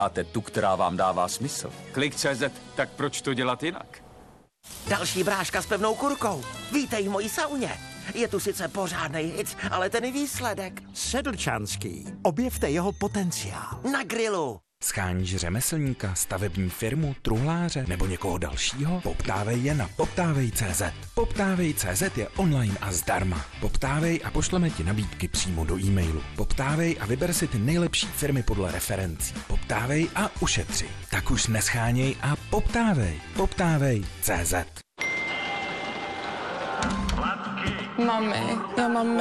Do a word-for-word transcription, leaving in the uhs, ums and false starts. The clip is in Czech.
máte tu, která vám dává smysl. Klik tečka cé zet, tak proč to dělat jinak? Další bráška s pevnou kurkou. Vítej v mojí sauně. Je tu sice pořádnej hit, ale ten výsledek. Sedlčanský. Objevte jeho potenciál. Na grilu. Scháníš řemeslníka, stavební firmu, truhláře nebo někoho dalšího? Poptávej je na poptávej tečka cé zet. Poptávej tečka cé zet je online a zdarma. Poptávej a pošleme ti nabídky přímo do e-mailu. Poptávej a vyber si ty nejlepší firmy podle referencí. Poptávej a ušetři. Tak už nescháněj a poptávej. Poptávej tečka cé zet. Mami, já mám